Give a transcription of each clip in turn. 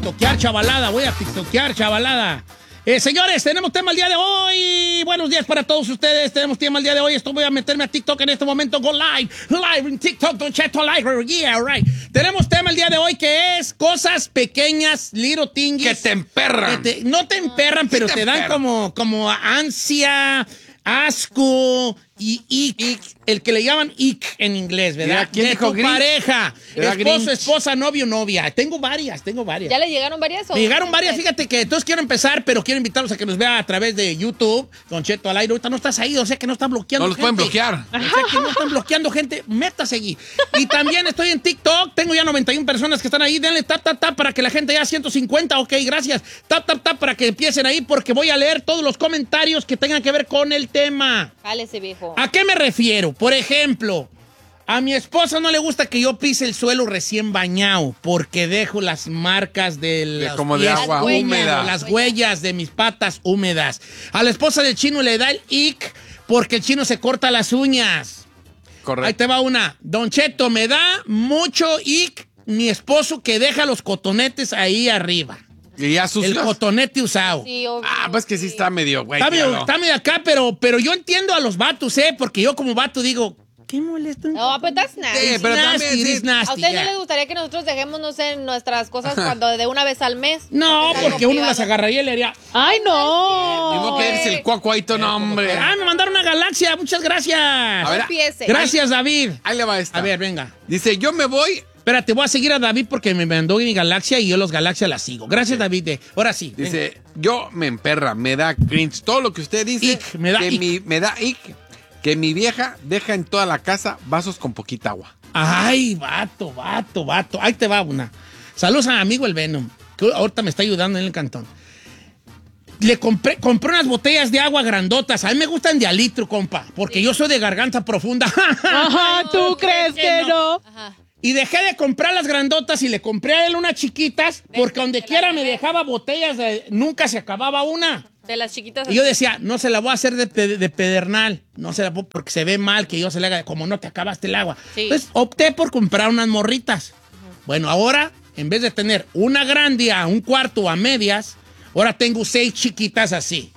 tiktokear, chavalada. Señores, tenemos tema el día de hoy. Buenos días para todos ustedes. Tenemos tema el día de hoy. Voy a meterme a TikTok en este momento. Go live en TikTok, Don Cheto Live. Yeah, right. Tenemos tema el día de hoy que es cosas pequeñas, little things. Que te emperran. No te emperran, pero te dan como ansia, asco y ick. El que le llaman ick en inglés, ¿verdad? ¿Quién dijo tu pareja, esposo, Grinch? esposa, novio, novia. Tengo varias. ¿Ya le llegaron varias? Me llegaron varias, fíjate que entonces quiero empezar, pero quiero invitarlos a que nos vean a través de YouTube, Don Cheto al aire. Ahorita no estás ahí, o sea que no están bloqueando No los pueden bloquear. O sea que no están bloqueando gente, métase allí. Y también estoy en TikTok, tengo ya 91 personas que están ahí, denle tap para que la gente ya 150, ok, gracias. Tap para que empiecen ahí porque voy a leer todos los comentarios que tengan que ver con el tema. Jálese, viejo. ¿A qué me refiero? Por ejemplo, a mi esposa no le gusta que yo pise el suelo recién bañado porque dejo las marcas de como de agua húmeda. Las huellas de mis patas húmedas. A la esposa del chino le da el ick porque el chino se corta las uñas. Correcto. Ahí te va una. Don Cheto, me da mucho ick mi esposo que deja los cotonetes ahí arriba. Y ya sucios. El cotonete usado. Sí, obvio. Pues que sí está medio, güey. Está medio acá, pero yo entiendo a los vatos, porque yo como vato digo, ¿qué molesto? No, but that's nice. Sí, pero también sí. ¿A usted no le gustaría que nosotros dejemos, no sé, nuestras cosas cuando de una vez al mes? No, porque uno las agarraría y le haría, ¡ay, no! Ni modo que eres el cuacuaito, no, hombre. me mandaron una galaxia, muchas gracias. A ver, Empiece. Gracias, David. Ahí le va esta. A ver, venga. Dice, yo me voy. Espérate, voy a seguir a David porque me mandó mi galaxia y yo los galaxias las sigo. Gracias, David. Ahora sí. Dice, yo me emperra, me da cringe. Todo lo que usted dice. Ick, me da ick. Me da ick. Que mi vieja deja en toda la casa vasos con poquita agua. Ay, vato. Ahí te va una. Saludos a mi amigo el Venom, que ahorita me está ayudando en el cantón. Le compré unas botellas de agua grandotas. A mí me gustan de a litro, compa, porque yo soy de garganta profunda. Ajá, ¿tú crees que no? Ajá. Y dejé de comprar las grandotas y le compré a él unas chiquitas, porque donde quiera me dejaba botellas, nunca se acababa una. De las chiquitas. Y yo decía, no se la voy a hacer de pedernal, no se la voy, porque se ve mal que yo se le haga, como no te acabaste el agua. Sí. Entonces opté por comprar unas morritas. Bueno, ahora, en vez de tener una grande a un cuarto a medias, ahora tengo 6 chiquitas así.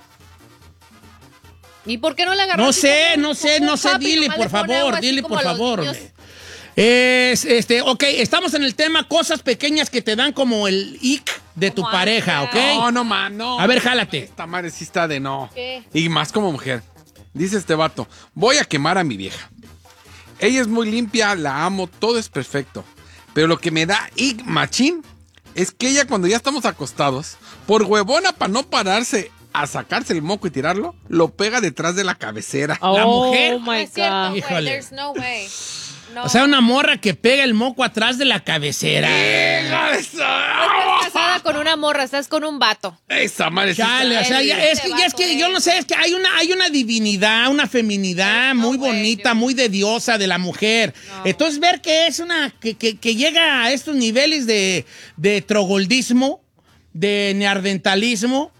¿Y por qué no le agarró? No sé, dile, por favor. Ok, estamos en el tema cosas pequeñas que te dan como el ick de tu pareja, ¿ok? No, man, no. A ver, jálate. Esta madre sí está de no. ¿Qué? Y más como mujer. Dice este vato, voy a quemar a mi vieja. Ella es muy limpia, la amo, todo es perfecto. Pero lo que me da ick machín es que ella cuando ya estamos acostados, por huevona para no pararse a sacarse el moco y tirarlo, lo pega detrás de la cabecera. La mujer. Oh, my No es cierto, God. güey. Híjole. There's no way. No. O sea, una morra que pega el moco atrás de la cabecera. ¡Hija de esa! No estás casada con una morra, estás con un vato. Esa madre sí Chale, o está- sea, es que yo no sé, es que hay una divinidad, una feminidad No, muy güey, bonita, yo- muy de diosa de la mujer. No. Entonces, ver que es que llega a estos niveles de trogoldismo, de neardentalismo,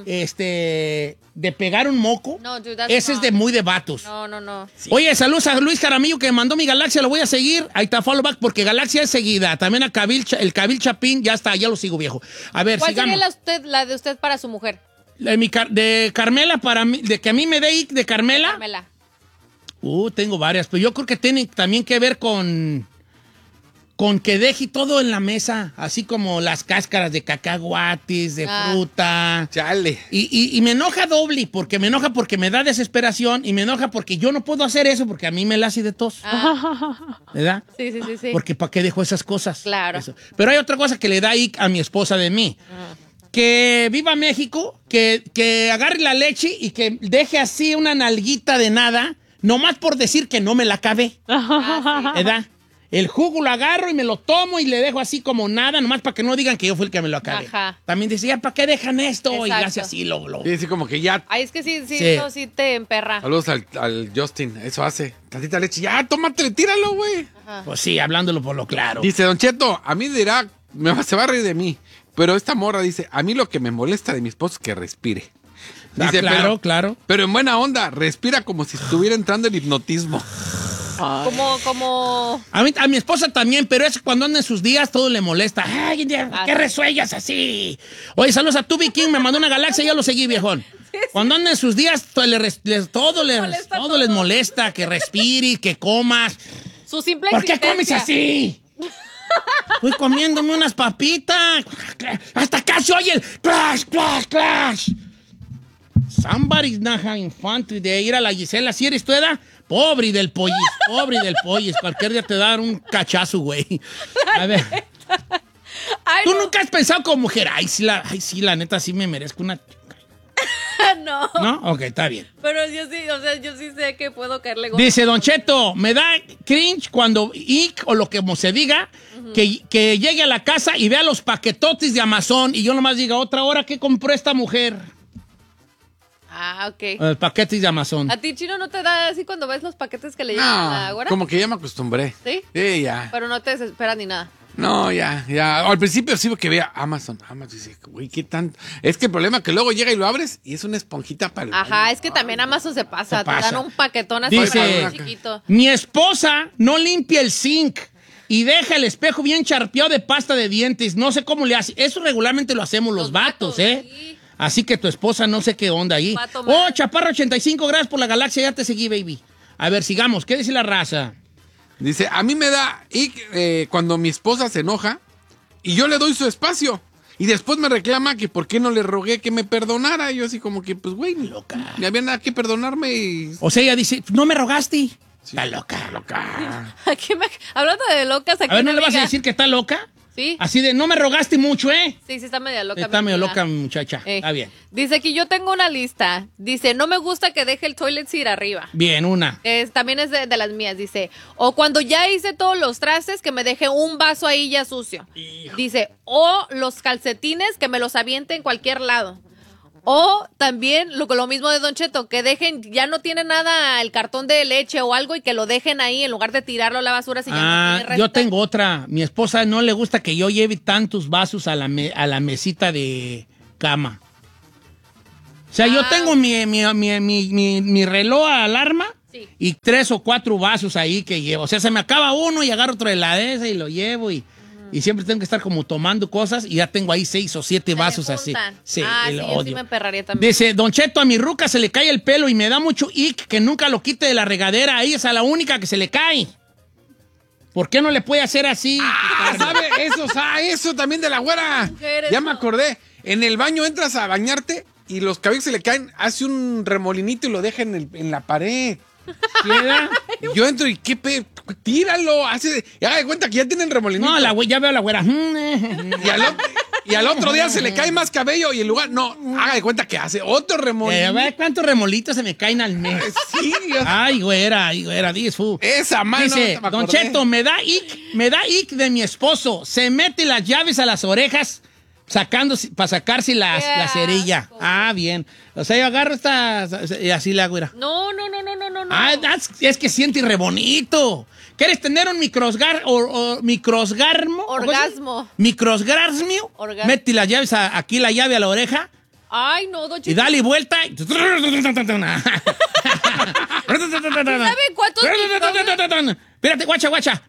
de pegar un moco, No, dude, that's ese es wrong. de muy de vatos. No. Oye, saludos a Luis Jaramillo que me mandó mi Galaxia, lo voy a seguir. Ahí está, follow back, porque Galaxia es seguida. También a el Cabil Chapín, ya está, ya lo sigo, viejo. A ver, ¿Cuál sigamos. sería la de usted para su mujer? De Carmela, para mí, de que a mí me dé ick de Carmela. Carmela. Tengo varias, pero yo creo que tienen también que ver con que deje todo en la mesa, así como las cáscaras de cacahuates, de fruta. Chale. Y me enoja doble, porque me da desesperación y me enoja porque yo no puedo hacer eso porque a mí me la hace de tos, ¿verdad? Sí. Porque ¿para qué dejo esas cosas? Claro. Eso. Pero hay otra cosa que le da ick a mi esposa de mí. Que viva México, que agarre la leche y que deje así una nalguita de nada, nomás por decir que no me la acabé, ¿verdad? El jugo lo agarro y me lo tomo y le dejo así como nada, nomás para que no digan que yo fui el que me lo acabé. Ajá. También decía, ¿para qué dejan esto? Y Exacto. hace así, lo. Y así como que ya. Ay, es que sí, Sí. eso sí te emperra. Saludos al Justin. Eso hace. Tantita leche. Ya, tómatele, tíralo, güey. Pues sí, hablándolo por lo claro. Dice, Don Cheto, a mí dirá, se va a reír de mí. Pero esta morra dice, a mí lo que me molesta de mi esposo es que respire. Dice, claro. Pero en buena onda, respira como si estuviera entrando en hipnotismo. Como... A mi esposa también, pero es cuando anda en sus días todo le molesta. Ay, ¿qué resuellas así? Oye, saludos a Tubi King, me mandó una galaxia y ya lo seguí, viejón. Cuando andan en sus días todo les molesta, que respires, que comas. Su simple ¿Por qué existencia. comes así? Estoy comiéndome unas papitas. Hasta acá se oye el clash, clash, clash. Somebody's not having fun today. Ir a la Gisela, si eres tu edad, pobre del pollis. Cualquier día te dan un cachazo, güey. A ver. Ay, ¿Tú no. nunca has pensado como mujer? Ay, sí, la neta, sí me merezco una... No. ¿No? Ok, está bien. Pero yo sí, o sea, yo sí sé que puedo caerle gordo. Dice Don Cheto, me da cringe cuando o lo que se diga, que llegue a la casa y vea los paquetotes de Amazon y yo nomás diga, otra hora, ¿qué compró esta mujer? Ah, ok. El paquete de Amazon. ¿A ti, Chino, no te da así cuando ves los paquetes que le llegan a la No, güera? como que ya me acostumbré. ¿Sí? Sí, ya. Pero no te desesperas ni nada. No, ya. Al principio sí que veía Amazon, dice, güey, ¿qué tanto? Es que el problema es que luego llega y lo abres y es una esponjita para el Ajá, baño. es que también Amazon se pasa. Se pasa. Te dan un paquetón así Dice, para chiquito. mi esposa no limpia el zinc y deja el espejo bien charpeado de pasta de dientes. No sé cómo le hace. Eso regularmente lo hacemos los vatos, ¿eh? Sí. Así que tu esposa no sé qué onda ahí. Va a tomar. Oh, Chaparro 85, gracias por la galaxia, ya te seguí, baby. A ver, sigamos. ¿Qué dice la raza? Dice, a mí me da cuando mi esposa se enoja y yo le doy su espacio. Y después me reclama que por qué no le rogué que me perdonara. Y yo así como que, pues, güey, Loca. ni había nada que perdonarme y... O sea, ella dice, no me rogaste. Sí. Está loca. Loca. Aquí hablando de locas, aquí A ver, ¿no una le vas a amiga- decir que está loca? Sí, Así de, no me rogaste mucho, ¿eh? sí, está media loca. Está mi medio amiga. loca, mi muchacha. Está bien. Dice que yo tengo una lista. Dice, no me gusta que deje el toilet seat arriba. Bien, una. También es de las mías, dice. O cuando ya hice todos los trastes, que me deje un vaso ahí ya sucio. Dice, o los calcetines, que me los aviente en cualquier lado. O también lo mismo de Don Cheto, que dejen, ya no tiene nada el cartón de leche o algo y que lo dejen ahí en lugar de tirarlo a la basura si ya no tiene Yo resta. tengo otra. Mi esposa no le gusta que yo lleve tantos vasos a la mesita de cama. O sea, yo tengo mi reloj a alarma Sí. y 3 o 4 vasos ahí que llevo. O sea, se me acaba uno y agarro otro de la de esa y lo llevo y siempre tengo que estar como tomando cosas y ya tengo ahí 6 o 7 Se vasos le así. juntan. Sí, Sí, lo yo sí odio. me emperraría también. Dice, Don Cheto, a mi ruca se le cae el pelo y me da mucho ick que nunca lo quite de la regadera. Ahí es a la única que se le cae. ¿Por qué no le puede hacer así? ¿Sabe? Eso también de la güera. Mujeres, Ya me no. acordé. En el baño entras a bañarte y los cabellos se le caen, hace un remolinito y lo deja en la pared. ¿Queda? Y yo entro y tíralo, y haga de cuenta que ya tiene el remolinito. No, ya veo a la güera. Y al otro día se le cae más cabello y en lugar, no, haga de cuenta que hace otro A remolino. ver cuántos remolitos se me caen al mes. Sí, Ay, güera, disfu. esa mano. Dice, no me Don acordé. Cheto, me da ick de mi esposo. Se mete las llaves a las orejas para sacarse la cerilla. asco. Ah, bien. O sea, yo agarro esta y así la güera. No. Ah, es que siente re bonito. ¿Quieres tener un microsgarmo? Orgasmo. Microsgarmio. Orgasmo. Mete las llaves aquí la llave a la oreja Ay, no, Don y Cheto. dale vuelta. ¿Y ¿Sabe cuántos microbios? Espérate, guacha.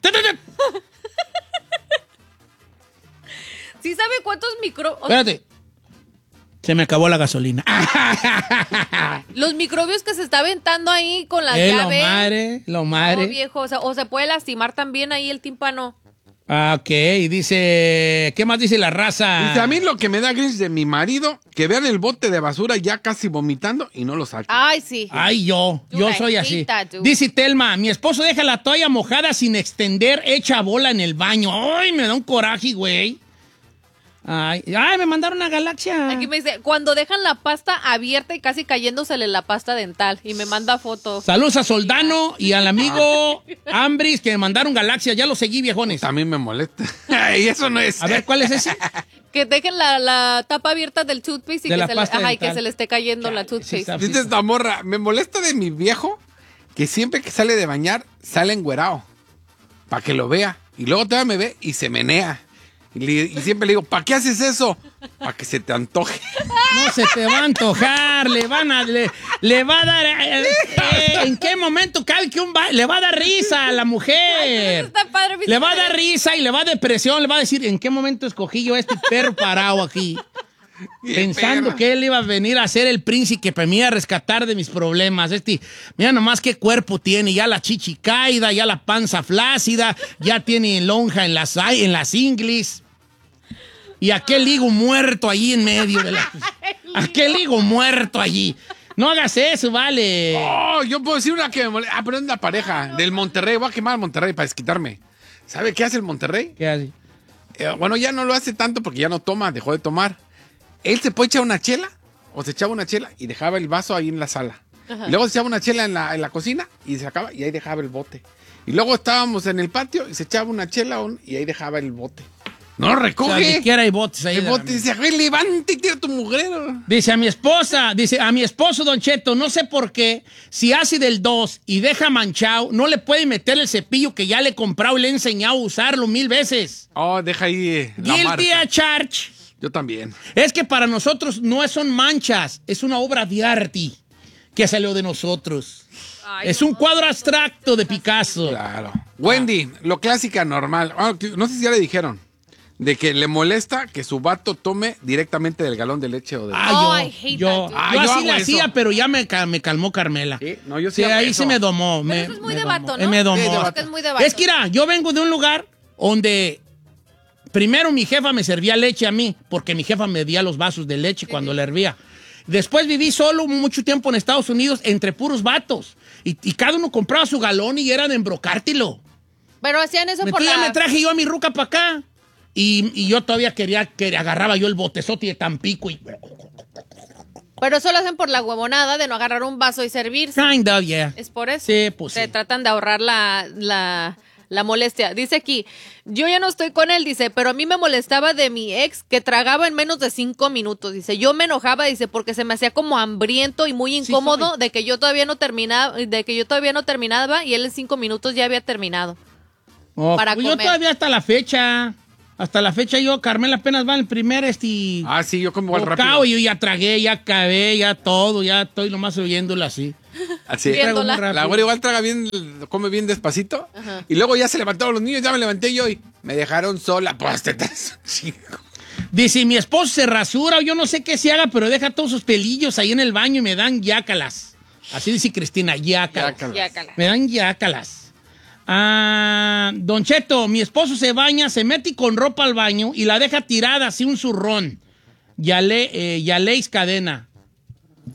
¿Sí sabe cuántos Espérate. Se me acabó la gasolina. los microbios que se está aventando ahí con las Lo llaves? madre. No, viejo, o se puede lastimar también ahí el tímpano. Ah, ok, dice... ¿Qué más dice la raza? Dice, a mí lo que me da gris de mi marido, que vean el bote de basura ya casi vomitando y no lo saquen. Ay, sí. Ay, yo Dude, soy I así. hate that, dude. Dice Telma, mi esposo deja la toalla mojada sin extender, hecha bola en el baño. Ay, me da un coraje, güey. Ay, me mandaron una galaxia. Aquí me dice, cuando dejan la pasta abierta y casi cayéndosele la pasta dental. Y me manda fotos. Saludos a Soldano y al amigo Ambris que me mandaron galaxia. Ya lo seguí, viejones. También me molesta. Y eso no es. A ver, ¿cuál es ese? Que dejen la tapa abierta del toothpaste y, De que la se, pasta y que dental. se le esté cayendo la Sí, toothpaste. está- Dice esta morra, me molesta de mi viejo que siempre que sale de bañar, sale enguerado. Para que lo vea. Y luego todavía me ve y se menea. Y siempre le digo, ¿para qué haces eso? Para que se te antoje. No se te va a antojar. César le va a dar... ¿En qué momento cabe que le va a dar risa a la mujer? Está padre, Le va a dar risa y le va a depresión, le va a decir, ¿en qué momento escogí yo este perro parado aquí? Pensando que él iba a venir a ser el príncipe para mí a rescatar de mis problemas. Mira nomás qué cuerpo tiene, ya la chichi caída, ya la panza flácida, ya tiene lonja en las inglis. Y aquel higo muerto allí en medio de la... aquel higo muerto allí. No hagas eso, vale. Oh, yo puedo decir una que me molesta. Pero es la pareja del Monterrey. Voy a quemar al Monterrey para desquitarme. ¿Sabe qué hace el Monterrey? ¿Qué hace? Bueno, ya no lo hace tanto porque ya no toma, dejó de tomar. Él se puede echar una chela, o se echaba una chela y dejaba el vaso ahí en la sala. Y luego se echaba una chela en la cocina y se acaba y ahí dejaba el bote. Y luego estábamos en el patio y se echaba una chela y ahí dejaba el bote. No recoge. O sea, ni siquiera hay botes ahí. El bote dice, güey, levanta y tira tu mugrero. Dice a mi esposo, Don Cheto, no sé por qué, si hace del 2 y deja manchado, no le puede meter el cepillo que ya le he comprado y le he enseñado a usarlo 1000 veces. Oh, deja ahí la Guilty marca. a charge. Yo también. Es que para nosotros no son manchas, es una obra de arte que salió de nosotros. Ay, Es un cuadro abstracto de Picasso. Claro. Wendy, lo clásica normal. No sé si ya le dijeron. De que le molesta que su vato tome directamente del galón de leche o de... Oh, I hate yo that, así dude. yo le hago hacía, eso. pero ya me calmó Carmela. Sí, no, yo sí Sí, hago ahí eso. sí me domó. Pero me- eso es muy me de vato, domó, ¿no? Me domó. Sí, de vato. Creo que es muy de vato. Es que mira, yo vengo de un lugar donde primero mi jefa me servía leche a mí, porque mi jefa me día los vasos de leche cuando la hervía. Después viví solo mucho tiempo en Estados Unidos entre puros vatos. Y cada uno compraba su galón y era de embrocártelo. Pero hacían eso por Ya la... me traje yo a mi ruca para acá. Y yo todavía quería que agarraba yo el botezote de Tampico y... Pero eso lo hacen por la huevonada de no agarrar un vaso y servirse. Kind of, yeah. Es por eso. Sí, pues Se sí. tratan de ahorrar la molestia. Dice aquí, yo ya no estoy con él, dice, pero a mí me molestaba de mi ex que tragaba en menos de 5 minutos. Dice, yo me enojaba, dice, porque se me hacía como hambriento y muy incómodo soy. de que yo todavía no terminaba y él en 5 minutos ya había terminado. Oh, para pues yo comer. todavía hasta la fecha yo, Carmela apenas va en el primer Ah, sí, yo como igual bocado rápido. y yo ya tragué, ya acabé, ya todo, ya estoy nomás oyéndola así. Así. Viéndola. Trago muy rápido. La güera igual traga bien, come bien despacito. Y luego ya se levantaron los niños, ya me levanté yo y me dejaron sola. Pues te traes un chico. Dice, mi esposo se rasura o yo no sé qué se haga, pero deja todos sus pelillos ahí en el baño y me dan yácalas. Así dice Cristina, yácalas. Yácalas. Ya, cala. Me dan yácalas. Don Cheto, mi esposo se baña, se mete con ropa al baño y la deja tirada así un zurrón. Yaléis cadena.